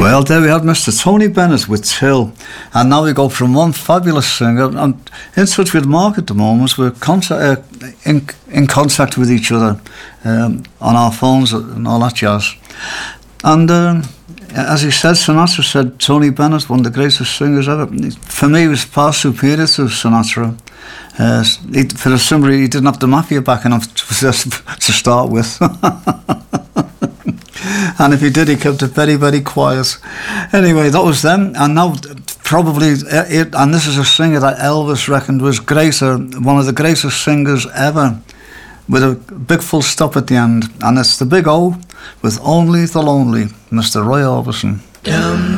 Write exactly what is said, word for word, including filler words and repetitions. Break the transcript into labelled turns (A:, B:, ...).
A: Well, there we had Mister Tony Bennett with Till, and now we go from one fabulous singer. I'm in touch with Mark at the moment. We're contact, uh, in, in contact with each other um, on our phones and all that jazz. And um, as he said, Sinatra said Tony Bennett, one of the greatest singers ever. For me, he was far superior to Sinatra. Uh, he, for the simple reason, he didn't have the mafia backing him to, to start with. And if he did, he kept it very, very quiet. Anyway, that was them. And now, probably, it, and this is a singer that Elvis reckoned was greater, one of the greatest singers ever, with a big full stop at the end. And it's the big O with Only the Lonely, Mister Roy Orbison.
B: Dum